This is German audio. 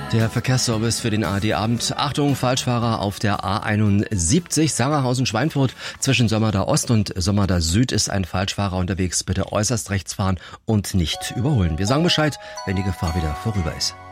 Der Verkehrsservice für den ARD-Abend. Achtung, Falschfahrer auf der A71 Sangerhausen-Schweinfurt. Zwischen Sömmerda Ost und Sömmerda Süd ist ein Falschfahrer unterwegs. Bitte äußerst rechts fahren und nicht überholen. Wir sagen Bescheid, wenn die Gefahr wieder vorüber ist.